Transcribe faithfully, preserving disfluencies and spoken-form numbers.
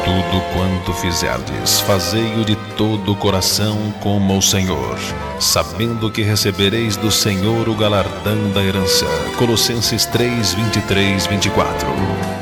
tudo quanto fizerdes, fazei-o de todo o coração como ao Senhor, sabendo que recebereis do Senhor o galardão da herança. Colossenses três, vinte e três, vinte e quatro.